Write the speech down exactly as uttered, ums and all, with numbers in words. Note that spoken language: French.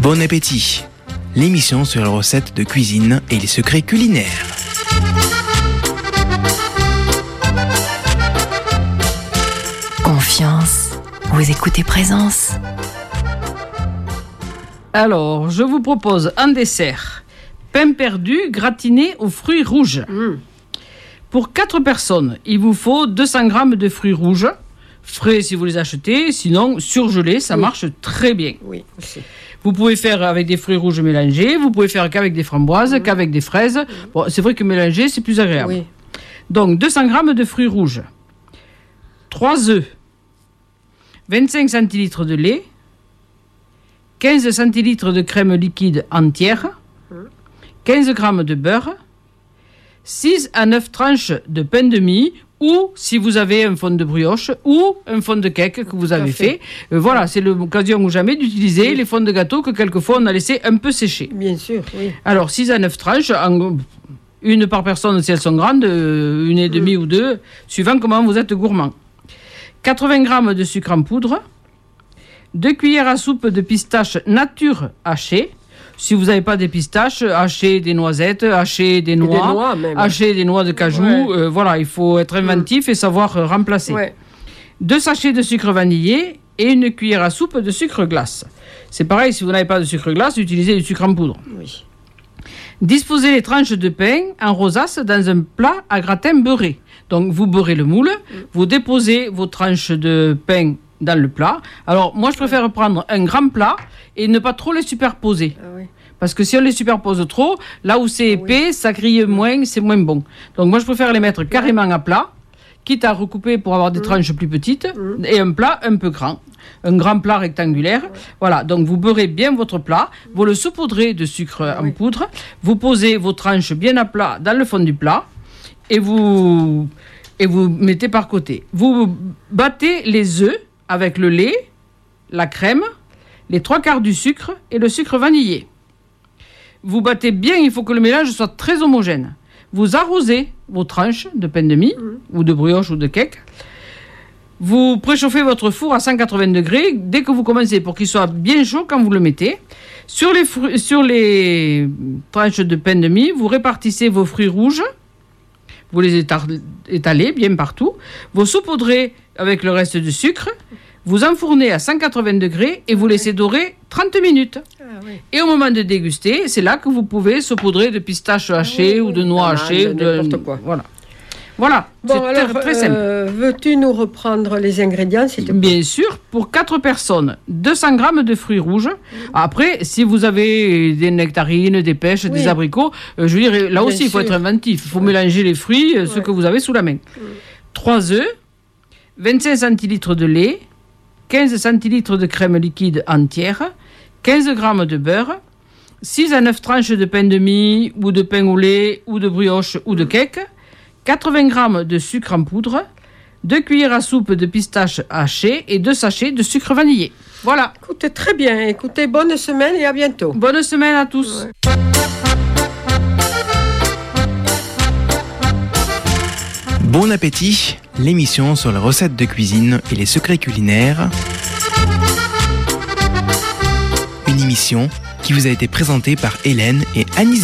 Bon appétit, l'émission sur les recettes de cuisine et les secrets culinaires. Confiance, vous écoutez Présence. Alors, je vous propose un dessert. Pain perdu gratiné aux fruits rouges. Mmh. Pour quatre personnes, il vous faut deux cents grammes de fruits rouges. Frais si vous les achetez, sinon surgelés, ça oui. marche très bien. Oui, aussi. Vous pouvez faire avec des fruits rouges mélangés, vous pouvez faire qu'avec des framboises, mmh. qu'avec des fraises. Mmh. Bon, c'est vrai que mélanger, c'est plus agréable. Oui. Donc, deux cents grammes de fruits rouges, trois œufs, vingt-cinq centilitres de lait, quinze centilitres de crème liquide entière, quinze grammes de beurre, six à neuf tranches de pain de mie, ou si vous avez un fond de brioche ou un fond de cake que vous avez fait. fait. Euh, voilà, c'est l'occasion ou jamais d'utiliser oui. les fonds de gâteau que quelquefois on a laissé un peu sécher. Bien sûr, oui. Alors, six à neuf tranches, en, une par personne si elles sont grandes, une et demie mmh. ou deux, suivant comment vous êtes gourmand. quatre-vingts grammes de sucre en poudre, deux cuillères à soupe de pistaches nature hachées. Si vous n'avez pas des pistaches, hachez des noisettes, hachez des noix, des noix même. hachez des noix de cajou. Ouais. Euh, voilà, il faut être inventif mmh. et savoir euh, remplacer. Ouais. Deux sachets de sucre vanillé et une cuillère à soupe de sucre glace. C'est pareil, si vous n'avez pas de sucre glace, utilisez du sucre en poudre. Oui. Disposez les tranches de pain en rosace dans un plat à gratin beurré. Donc, vous beurrez le moule, mmh. vous déposez vos tranches de pain dans le plat. Alors, moi, je préfère prendre un grand plat et ne pas trop les superposer. Ah oui. Parce que si on les superpose trop, là où c'est épais, ah oui. ça grille moins, c'est moins bon. Donc, moi, je préfère les mettre carrément à plat, quitte à recouper pour avoir des mmh. tranches plus petites, mmh. et un plat un peu grand. Un grand plat rectangulaire. Ouais. Voilà, donc vous beurrez bien votre plat, vous le saupoudrez de sucre ah en oui. poudre, vous posez vos tranches bien à plat dans le fond du plat, et vous, et vous mettez par côté. Vous battez les œufs avec le lait, la crème, les trois quarts du sucre et le sucre vanillé. Vous battez bien, il faut que le mélange soit très homogène. Vous arrosez vos tranches de pain de mie, mmh. ou de brioche ou de cake. Vous préchauffez votre four à cent quatre-vingts degrés dès que vous commencez pour qu'il soit bien chaud quand vous le mettez. Sur les, fru- sur les tranches de pain de mie, vous répartissez vos fruits rouges. Vous les étar- étalez bien partout. Vous saupoudrez avec le reste du sucre. Vous enfournez à cent quatre-vingts degrés et vous laissez dorer trente minutes. Ah, oui. Et au moment de déguster, c'est là que vous pouvez saupoudrer de pistaches hachées oui, ou de noix hachées. De n'importe quoi. Voilà. Voilà, bon, c'est alors, très, très simple. Euh, veux-tu nous reprendre les ingrédients, s'il te plaît ? Bien sûr, pour quatre personnes, deux cents grammes de fruits rouges. Après, si vous avez des nectarines, des pêches, oui. des abricots, euh, je veux dire, là Bien aussi, sûr. il faut être inventif. Il faut ouais. mélanger les fruits, euh, ouais. ceux que vous avez sous la main. Ouais. trois œufs, vingt-cinq centilitres de lait, quinze centilitres de crème liquide entière, quinze grammes de beurre, six à neuf tranches de pain de mie, ou de pain au lait, ou de brioche, ou de cake, quatre-vingts grammes de sucre en poudre, deux cuillères à soupe de pistaches hachées et deux sachets de sucre vanillé. Voilà. Écoutez, très bien. Écoutez, bonne semaine et à bientôt. Bonne semaine à tous. Ouais. Bon appétit, l'émission sur les recettes de cuisine et les secrets culinaires. Une émission qui vous a été présentée par Hélène et Anisette.